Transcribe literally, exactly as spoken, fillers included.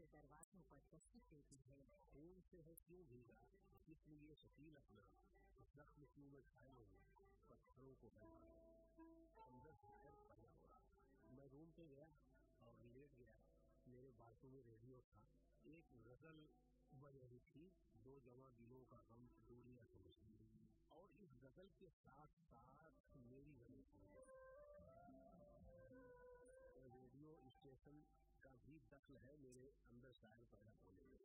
के दरवाजों पर दस्तक देती है। खून से है क्यों भीगा, इसलिए शकील अपना जख्म क्यों में खाए हूँ, पत्थरों को बना अंदर शहर पैदा हो रहा। मैं रूम पे गया और लेट गया। मेरे बाजू में रेडियो था, एक गजल बज रही थी, दो जवां दिलों का गम दूरियां समझती, और इस गजल के साथ साथ मेरी गली रेडियो स्टेशन का भी दखल है मेरे अंदर शायर पैदा होने में।